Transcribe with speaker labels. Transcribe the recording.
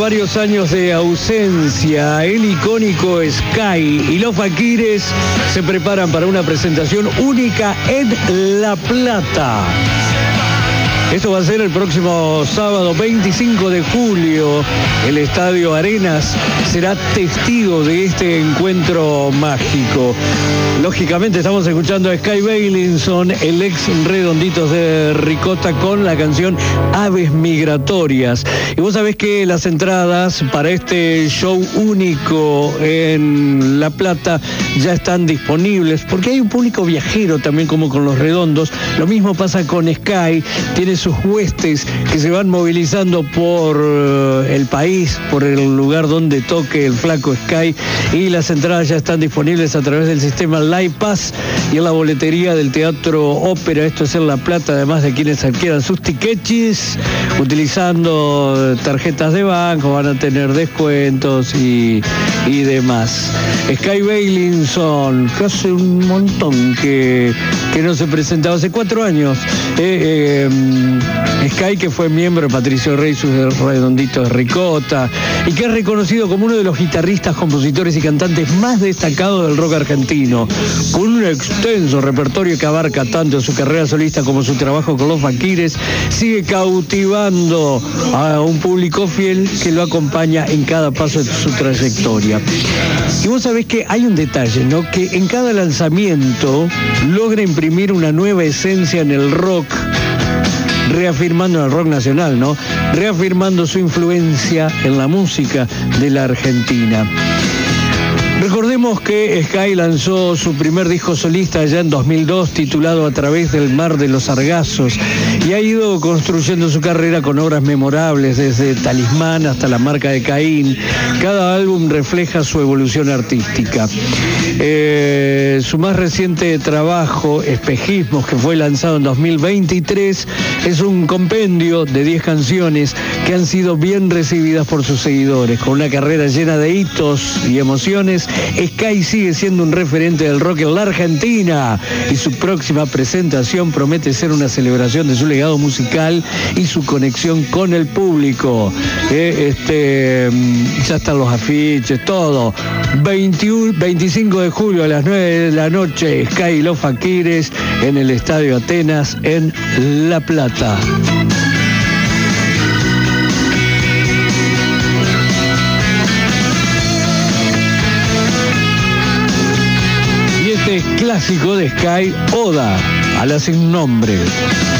Speaker 1: varios años de ausencia, el icónico Sky y los Faquires se preparan para una presentación única en La Plata. Esto va a ser el próximo sábado 25 de julio. El Estadio Arenas será testigo de este encuentro mágico. Lógicamente estamos escuchando a Sky Bailinson, el ex Redonditos de Ricota, con la canción Aves Migratorias. Y vos sabés que las entradas para este show único en La Plata ya están disponibles, porque hay un público viajero también, como con los Redondos. Lo mismo pasa con Sky, tiene sus huestes que se van movilizando por el país, por el lugar donde toque el flaco Sky, y las entradas ya están disponibles a través del sistema Live Pass y en la boletería del Teatro Ópera. Esto es en La Plata, además de quienes adquieran sus tiquetes utilizando tarjetas de banco, van a tener descuentos y demás. Sky Bailinson, que hace un montón que no se presentaba, hace 4 años. Sky, que fue miembro de Patricio Rey, sus Redonditos de Ricota, y que es reconocido como uno de los guitarristas, compositores y cantantes más destacados del rock argentino, con un extenso repertorio que abarca tanto su carrera solista como su trabajo con los Faquires, sigue cautivando a un público fiel que lo acompaña en cada paso de su trayectoria. Y vos sabés que hay un detalle, ¿no? Que en cada lanzamiento logra imprimir una nueva esencia en el rock, reafirmando el rock nacional, ¿no? Reafirmando su influencia en la música de la Argentina. Recordemos que Sky lanzó su primer disco solista ya en 2002, titulado A Través del Mar de los Sargazos, y ha ido construyendo su carrera con obras memorables, desde Talismán hasta La Marca de Caín. Cada álbum refleja su evolución artística. Su más reciente trabajo, Espejismos, que fue lanzado en 2023, es un compendio de 10 canciones que han sido bien recibidas por sus seguidores. Con una carrera llena de hitos y emociones, Sky sigue siendo un referente del rock en la Argentina, y su próxima presentación promete ser una celebración de su legado musical y su conexión con el público. Ya están los afiches, todo. 25 de julio a las 9 de la noche, Sky y los Faquires en el Estadio Atenas en La Plata. Clásico de Sky, Oda a la Sin Nombre.